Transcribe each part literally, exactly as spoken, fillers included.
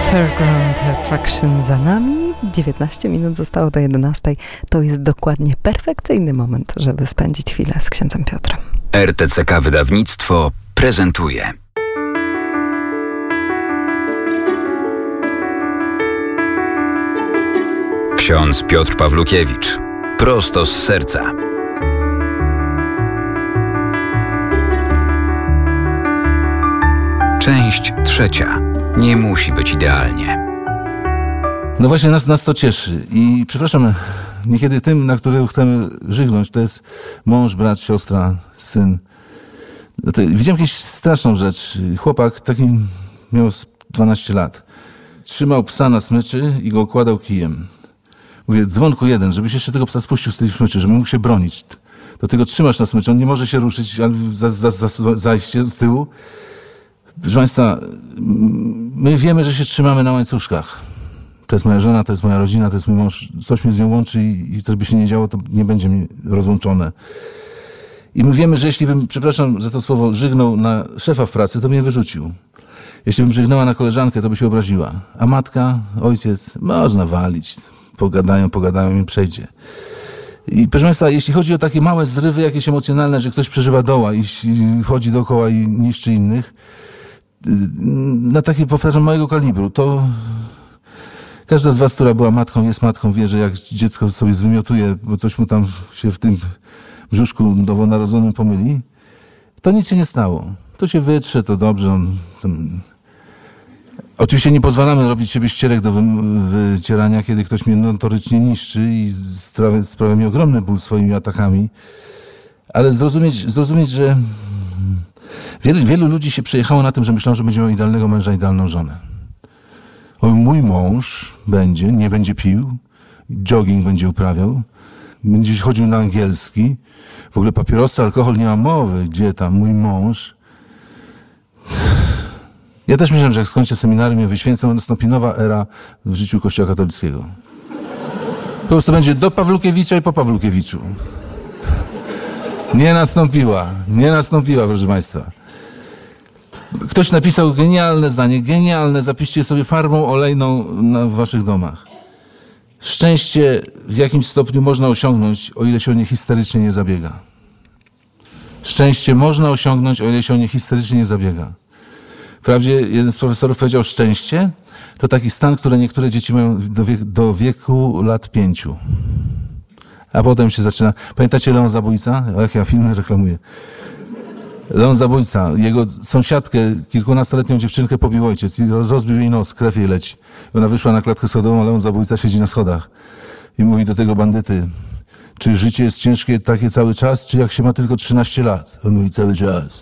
Fairground Attraction za nami. dziewiętnaście minut zostało do jedenastej. To jest dokładnie perfekcyjny moment, żeby spędzić chwilę z księdzem Piotrem. R T C K Wydawnictwo prezentuje. Ksiądz Piotr Pawlukiewicz. Prosto z serca. Część trzecia. Nie musi być idealnie. No właśnie, nas, nas to cieszy. I przepraszam, niekiedy tym, na którego chcemy żygnąć, to jest mąż, brat, siostra, syn. No to, widziałem jakąś straszną rzecz. Chłopak taki miał dwanaście lat. Trzymał psa na smyczy i go okładał kijem. Mówię, dzwonku jeden, żebyś jeszcze tego psa spuścił z tej smyczy, żeby mógł się bronić. Do tego trzymasz na smyczy, on nie może się ruszyć, ale za, za, za, zajście z tyłu. Proszę Państwa, my wiemy, że się trzymamy na łańcuszkach. To jest moja żona, to jest moja rodzina, to jest mój mąż. Coś mnie z nią łączy i, i coś by się nie działo, to nie będzie mi rozłączone. I my wiemy, że jeśli bym, przepraszam za to słowo, żygnął na szefa w pracy, to mnie wyrzucił. Jeśli bym żygnęła na koleżankę, to by się obraziła. A matka, ojciec, można walić. Pogadają, pogadają i przejdzie. I proszę Państwa, jeśli chodzi o takie małe zrywy jakieś emocjonalne, że ktoś przeżywa doła i, i chodzi dookoła i niszczy innych, na takie, powtarzam, małego kalibru, to każda z was, która była matką, jest matką, wie, że jak dziecko sobie zwymiotuje, bo coś mu tam się w tym brzuszku nowonarodzonym pomyli, to nic się nie stało. To się wytrze, to dobrze. On, tam... Oczywiście nie pozwalamy robić siebie ścierek do wy- wycierania, kiedy ktoś mnie notorycznie niszczy i sprawia, sprawia mi ogromny ból swoimi atakami, ale zrozumieć, zrozumieć że wielu, wielu ludzi się przejechało na tym, że myślą, że będzie miał idealnego męża, idealną żonę. O, mój mąż będzie, nie będzie pił, jogging będzie uprawiał, będzie chodził na angielski, w ogóle papierosy, alkohol, nie ma mowy, gdzie tam, mój mąż. Ja też myślałem, że jak skończę seminarium i wyświęcę, nastąpi nowa era w życiu Kościoła katolickiego. Po prostu będzie do Pawlukiewicza i po Pawlukiewiczu. Nie nastąpiła, nie nastąpiła, proszę Państwa. Ktoś napisał genialne zdanie, genialne, zapiszcie sobie farbą olejną na, w waszych domach. Szczęście w jakimś stopniu można osiągnąć, o ile się o nie histerycznie nie zabiega. Szczęście można osiągnąć, o ile się o nie histerycznie nie zabiega. Wprawdzie jeden z profesorów powiedział, szczęście to taki stan, który niektóre dzieci mają do, wiek, do wieku lat pięciu. A potem się zaczyna... Pamiętacie Leon Zabójca? Jak ja filmy reklamuję. Leon Zabójca, jego sąsiadkę, kilkunastoletnią dziewczynkę pobił ojciec i rozbił jej nos, krew jej leci. Ona wyszła na klatkę schodową, a Leon Zabójca siedzi na schodach i mówi do tego bandyty, czy życie jest ciężkie takie cały czas, czy jak się ma tylko trzynaście lat? On mówi, cały czas.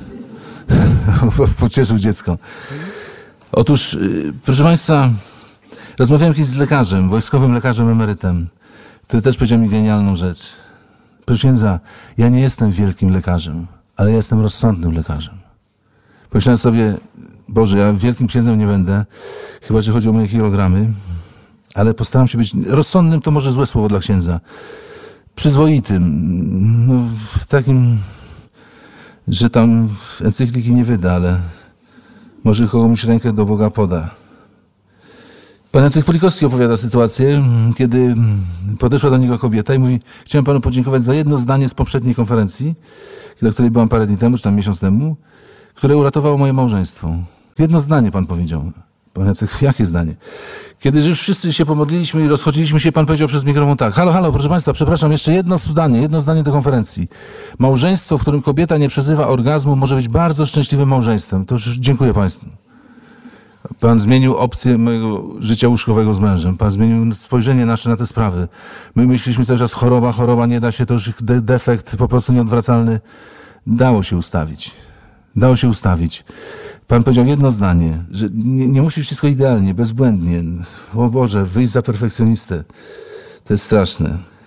Pocieszył dziecko. Otóż, proszę Państwa, rozmawiałem kiedyś z lekarzem, wojskowym lekarzem emerytem, który też powiedział mi genialną rzecz. Proszę księdza, ja nie jestem wielkim lekarzem, ale ja jestem rozsądnym lekarzem. Pomyślałem sobie, Boże, ja wielkim księdzem nie będę, chyba że chodzi o moje kilogramy, ale postaram się być rozsądnym, to może złe słowo dla księdza. Przyzwoitym, no, takim, że tam encykliki nie wyda, ale może komuś rękę do Boga poda. Pan Jacek Polikowski opowiada sytuację, kiedy podeszła do niego kobieta i mówi, chciałem panu podziękować za jedno zdanie z poprzedniej konferencji, na której byłam parę dni temu, czy tam miesiąc temu, które uratowało moje małżeństwo. Jedno zdanie pan powiedział. Pan Jacek, jakie zdanie? Kiedy już wszyscy się pomodliliśmy i rozchodziliśmy się, pan powiedział przez mikrofon tak, halo, halo, proszę państwa, przepraszam, jeszcze jedno zdanie, jedno zdanie do konferencji. Małżeństwo, w którym kobieta nie przeżywa orgazmu, może być bardzo szczęśliwym małżeństwem. To już dziękuję państwu. Pan zmienił opcję mojego życia łóżkowego z mężem. Pan zmienił spojrzenie nasze na te sprawy. My myśleliśmy cały czas choroba, choroba, nie da się, to już de- defekt po prostu nieodwracalny. Dało się ustawić. Dało się ustawić. Pan powiedział jedno zdanie, że nie, nie musi wszystko idealnie, bezbłędnie. O Boże, wyjść za perfekcjonistę. To jest straszne.